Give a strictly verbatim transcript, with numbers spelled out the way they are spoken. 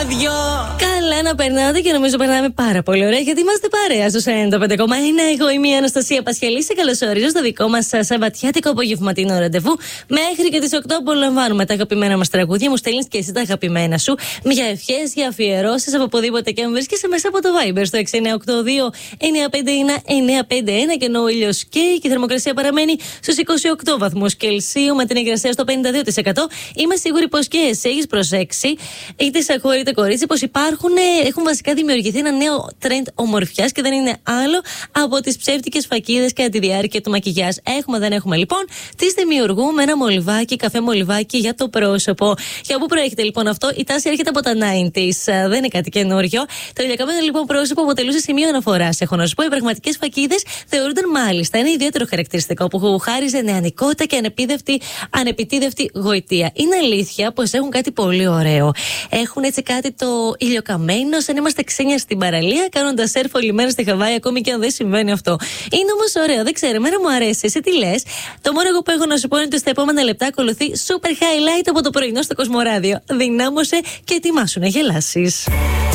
ράδιο. Καλά να περνάτε και νομίζω περνάμε πάρα πολύ ωραία γιατί είμαστε παρέα στο ενενήντα πέντε κόμμα ένα. Εγώ είμαι η Αναστασία Πασχαλή. Σε καλωσορίζω στο δικό μας σαββατιάτικο απογευματινό ραντεβού. Μέχρι και τις οκτώ απολαμβάνουμε τα αγαπημένα μας τραγούδια. Μου στέλνεις και εσύ τα αγαπημένα σου. Για ευχές, για αφιερώσεις από οπουδήποτε και αν βρίσκεσαι μέσα από το Viber στο έξι εννιά οκτώ δύο εννιά πέντε ένα εννιά πέντε ένα. Και ενώ ο ήλιος καίει και η θερμοκρασία παραμένει στους είκοσι οκτώ βαθμούς Κελσίου με την υγρασία στο πενήντα δύο τοις εκατό. Είμαι σίγουρη πως και εσύ έχεις προσέξει, είτε σε αγόρι είτε κορίτσι, πως υπάρχουν, έχουν βασικά δημιουργηθεί ένα νέο τρέντ ομορφιάς και δεν είναι άλλο από τις ψεύτικες φακίδες κατά τη διάρκεια του μακιγιάζ. Έχουμε, δεν έχουμε λοιπόν, τις δημιουργούμε ένα μολυβάκι, καφέ μολυβάκι για το πρόσωπο. Για πού προέρχεται λοιπόν αυτό? Η τάση έρχεται από τα ενενήντα, δεν είναι κάτι καινούριο. Το ηλιακαμένο λοιπόν πρόσωπο αποτελούσε σημείο αναφοράς. Έχω να σου πω, οι πραγματικές φακίδες θεωρούνταν μάλιστα ένα ιδιαίτερο χαρακτηριστικό που χάριζε νεανικότητα και ανεπίδευτη, ανεπιτίδευτη γοητεία. Είναι αλήθεια πως έχουν κάτι πολύ ωραίο. Έχουν έτσι κάτι το ηλιοκαμένο, σαν είμαστε ξένια στην παραλία, κάνοντας σερφ όλη μέρα στη Χαβάη, ακόμη και αν δεν συμβαίνει αυτό. Είναι όμως ωραίο, δεν ξέρω, εμένα μου αρέσει. Εσύ τι λες? Το μόνο εγώ που έχω να σου πω είναι ότι στα επόμενα λεπτά ακολουθεί super highlight από το πρωινό στο Κοσμοράδιο. Δυνάμωσε και ετοιμάσου να γελάσεις.